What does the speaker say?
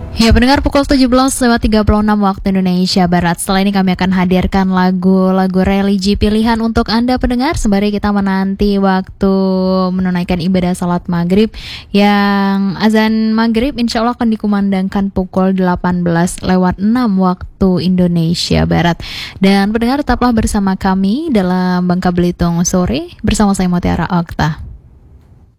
Ya, pendengar, pukul 17:36 waktu Indonesia Barat. Setelah ini kami akan hadirkan lagu-lagu religi pilihan untuk Anda pendengar sembari kita menanti waktu menunaikan ibadah salat maghrib yang azan maghrib insya Allah akan dikumandangkan pukul 18:06 waktu Indonesia Barat. Dan pendengar, tetaplah bersama kami dalam Bangka Belitung Sore bersama saya Mutiara Okta.